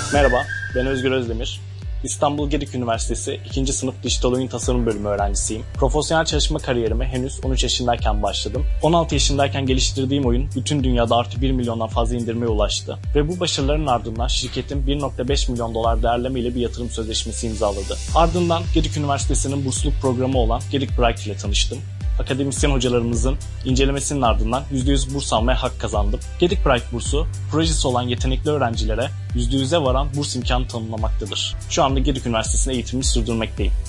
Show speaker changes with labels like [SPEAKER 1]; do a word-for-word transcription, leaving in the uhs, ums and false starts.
[SPEAKER 1] Merhaba, ben Özgür Özdemir. İstanbul Gedik Üniversitesi ikinci sınıf Dijital Oyun Tasarım Bölümü öğrencisiyim. Profesyonel çalışma kariyerime henüz on üç yaşındayken başladım. on altı yaşındayken geliştirdiğim oyun bütün dünyada artı bir milyondan fazla indirmeye ulaştı. Ve bu başarıların ardından şirketim bir nokta beş milyon dolar değerleme ile bir yatırım sözleşmesi imzaladı. Ardından Gedik Üniversitesi'nin bursluluk programı olan Gedik Bright ile tanıştım. Akademisyen hocalarımızın incelemesinin ardından yüzde yüz burs almaya hak kazandım. Gedik Bright bursu, projesi olan yetenekli öğrencilere yüzde yüze varan burs imkanı tanımlamaktadır. Şu anda Gedik Üniversitesi'nde eğitimimi sürdürmekteyim.